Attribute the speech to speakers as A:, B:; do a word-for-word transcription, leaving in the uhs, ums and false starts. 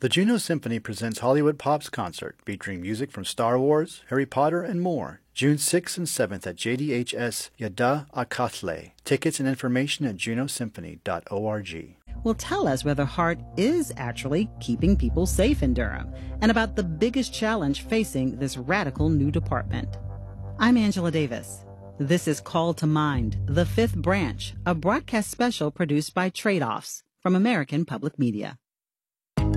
A: The Juno Symphony presents Hollywood Pop's concert, featuring music from Star Wars, Harry Potter, and more. June sixth and seventh at J D H S Yada Akatle. Tickets and information at juno symphony dot org.
B: Will tell us whether HART is actually keeping people safe in Durham and about the biggest challenge facing this radical new department. I'm Angela Davis. This is Call to Mind, the Fifth Branch, a broadcast special produced by Trade Offs from American Public Media.